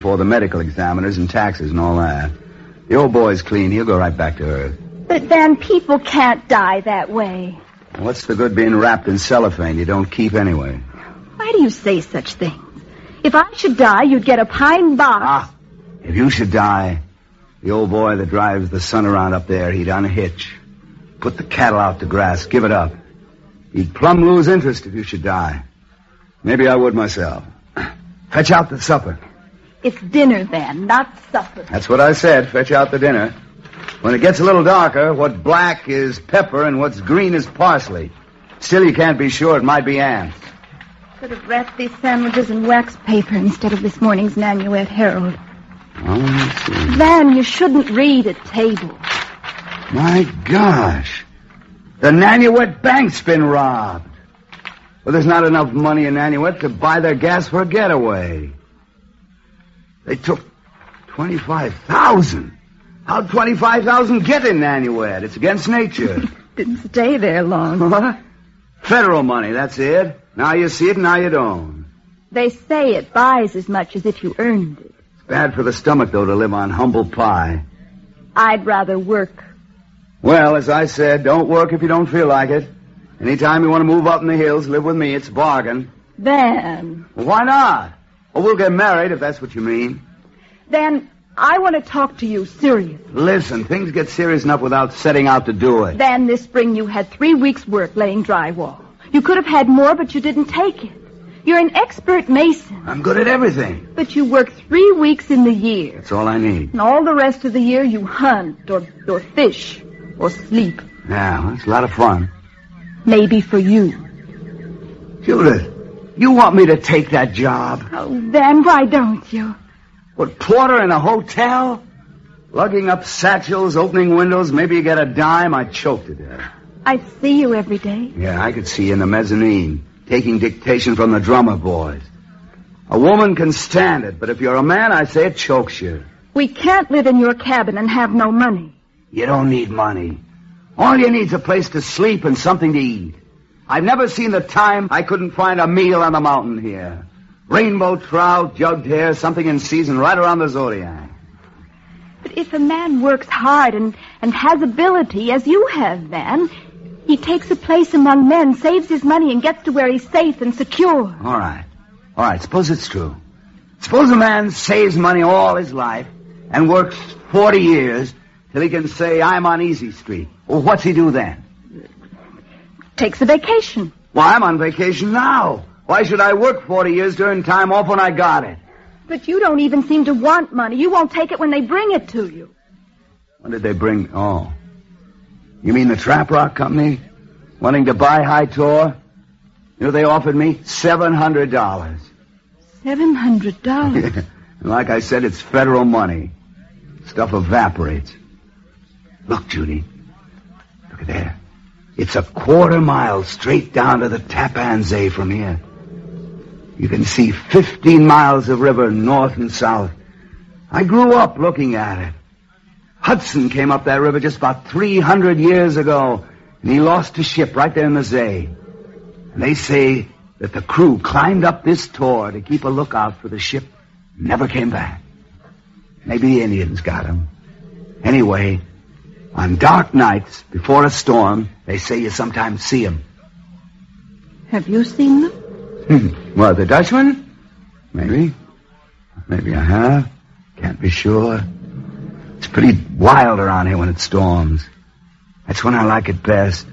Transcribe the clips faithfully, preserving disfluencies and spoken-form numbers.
for the medical examiners and taxes and all that. The old boy's clean. He'll go right back to Earth. But then people can't die that way. What's the good being wrapped in cellophane you don't keep anyway? Why do you say such things? If I should die, you'd get a pine box. Ah, if you should die, the old boy that drives the sun around up there, he'd unhitch. Put the cattle out to grass, give it up. He'd plumb lose interest if you should die. Maybe I would myself. Fetch out the supper. It's dinner then, not supper. That's what I said, fetch out the dinner. When it gets a little darker, what's black is pepper and what's green is parsley. Still, you can't be sure it might be ants. Could have wrapped these sandwiches in wax paper instead of this morning's Nanuet Herald. Oh, let's see. Van, you shouldn't read at table. My gosh. The Nanuet Bank's been robbed. Well, there's not enough money in Nanuet to buy their gas for a getaway. They took twenty-five thousand. How'd twenty-five thousand get in Nanuet? It's against nature. Didn't stay there long. What? Federal money, that's it. Now you see it, now you don't. They say it buys as much as if you earned it. It's bad for the stomach, though, to live on humble pie. I'd rather work. Well, as I said, don't work if you don't feel like it. Anytime you want to move up in the hills, live with me, it's a bargain. Van. Well, why not? Well, we'll get married, if that's what you mean. Then I want to talk to you seriously. Listen, things get serious enough without setting out to do it. Then this spring you had three weeks' work laying drywall. You could have had more, but you didn't take it. You're an expert mason. I'm good at everything. But you work three weeks in the year. That's all I need. And all the rest of the year you hunt or, or fish or sleep. Yeah, well, it's a lot of fun. Maybe for you. Judith, you want me to take that job? Oh, then why don't you? What, porter in a hotel? Lugging up satchels, opening windows, maybe you get a dime, I'd choke to death. I see you every day. Yeah, I could see you in the mezzanine, taking dictation from the drummer boys. A woman can stand it, but if you're a man, I say it chokes you. We can't live in your cabin and have no money. You don't need money. All you need's a place to sleep and something to eat. I've never seen the time I couldn't find a meal on the mountain here. Rainbow trout, jugged hare, something in season right around the Zodiac. But if a man works hard and, and has ability, as you have, Van, he takes a place among men, saves his money, and gets to where he's safe and secure. All right. All right, suppose it's true. Suppose a man saves money all his life and works forty years till he can say, I'm on Easy Street. Well, what's he do then? Takes a vacation. Well, I'm on vacation now. Why should I work forty years during time off when I got it? But you don't even seem to want money. You won't take it when they bring it to you. When did they bring... Oh. You mean the Trap Rock Company? Wanting to buy High Tor? You know, they offered me seven hundred dollars. Seven hundred dollars? And like I said, it's federal money. Stuff evaporates. Look, Judy. Look at there. It's a quarter mile straight down to the Tappan Zee from here. You can see fifteen miles of river north and south. I grew up looking at it. Hudson came up that river just about three hundred years ago, and he lost a ship right there in the Zee. And they say that the crew climbed up this tor to keep a lookout for the ship and never came back. Maybe the Indians got him. Anyway, on dark nights, before a storm, they say you sometimes see them. Have you seen them? What, the Dutchman? Maybe. Maybe I have. Can't be sure. It's pretty wild around here when it storms. That's when I like it best.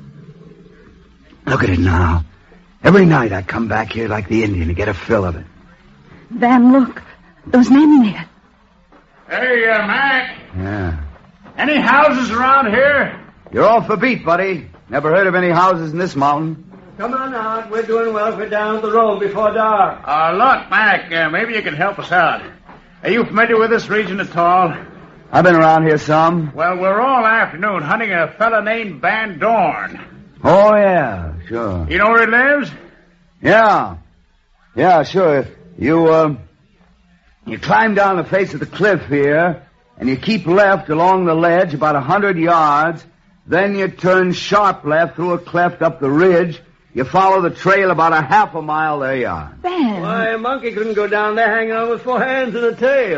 Look at it now. Every night I come back here like the Indian to get a fill of it. Van, look. Those men there. Hey, uh, Mac. Yeah. Any houses around here? You're off the beat, buddy. Never heard of any houses in this mountain. Come on out. We're doing well. We're down the road before dark. Uh, look, Mac, uh, maybe you can help us out. Are you familiar with this region at all? I've been around here some. Well, we're all afternoon hunting a fella named Van Dorn. Oh, yeah, sure. You know where he lives? Yeah. Yeah, sure. You, uh, you climb down the face of the cliff here, and you keep left along the ledge about a hundred yards. Then you turn sharp left through a cleft up the ridge. You follow the trail about a half a mile. There you are. Van. Why, a monkey couldn't go down there hanging on with four hands and a tail.